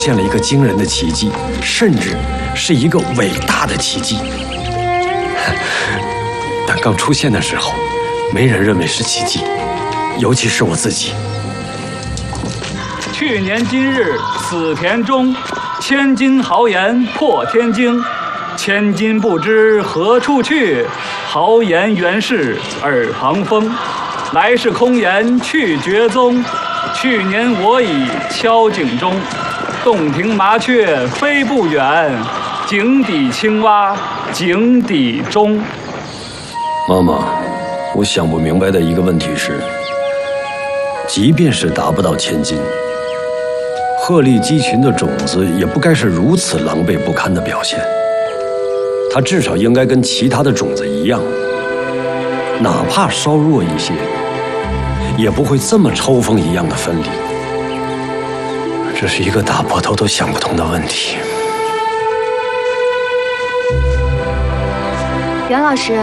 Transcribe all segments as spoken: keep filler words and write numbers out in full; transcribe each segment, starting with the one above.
现了一个惊人的奇迹，甚至是一个伟大的奇迹。但刚出现的时候，没人认为是奇迹，尤其是我自己。 去年今日此田中，千金豪言破天惊。千金不知何处去，豪言原是耳旁风。来世空言去绝踪，去年我已敲井中。洞庭麻雀飞不远，井底青蛙井底中。 妈妈，我想不明白的一个问题是，即便是达不到千金，鹤立鸡群的种子也不该是如此狼狈不堪的表现。它至少应该跟其他的种子一样，哪怕稍弱一些，也不会这么抽风一样的分离。这是一个大破头都想不通的问题。 袁老师，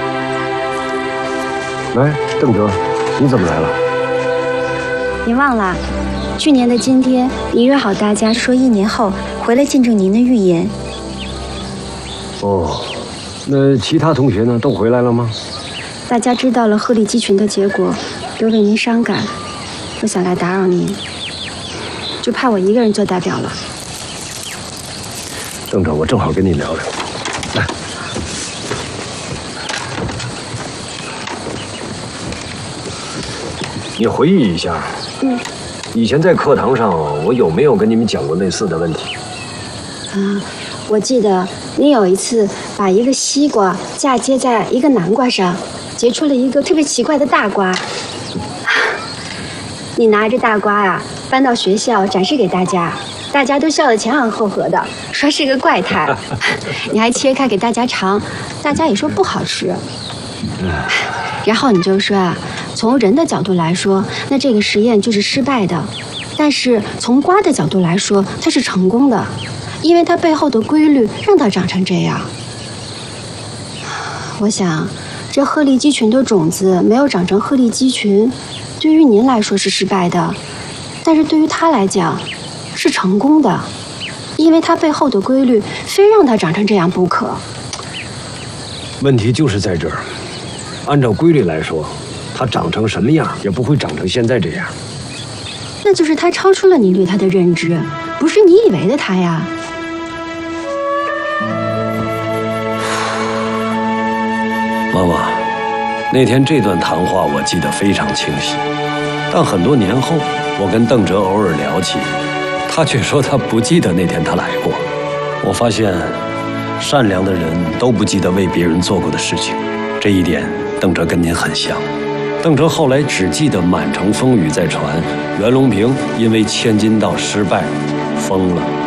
来，邓哲，你怎么来了？ 您忘了，去年的今天，您约好大家说一年后回来见证您的预言。 哦，那其他同学呢？都回来了吗？ 大家知道了鹤立鸡群的结果，都为您伤感，不想来打扰您，就怕我一个人做代表了。 邓哲，我正好跟你聊聊。来，你回忆一下， 嗯， 以前在课堂上，我有没有跟你们讲过类似的问题？ 啊，我记得您有一次把一个西瓜嫁接在一个南瓜上，结出了一个特别奇怪的大瓜。你拿着大瓜啊，搬到学校展示给大家，大家都笑得前仰后合的，说是个怪胎。你还切开给大家尝，大家也说不好吃。然后你就说啊，从人的角度来说，那这个实验就是失败的；但是从瓜的角度来说，它是成功的，因为它背后的规律让它长成这样。我想，这鹤立鸡群的种子没有长成鹤立鸡群，对于您来说是失败的，但是对于它来讲是成功的，因为它背后的规律非让它长成这样不可。 问题就是在这儿，按照规律来说，它长成什么样也不会长成现在这样。 那就是它超出了你对它的认知，不是你以为的它呀。 妈妈，那天这段谈话我记得非常清晰，但很多年后，我跟邓哲偶尔聊起，他却说他不记得那天他来过。我发现，善良的人都不记得为别人做过的事情，这一点邓哲跟您很像。邓哲后来只记得满城风雨在传，袁隆平因为千金道失败，疯了。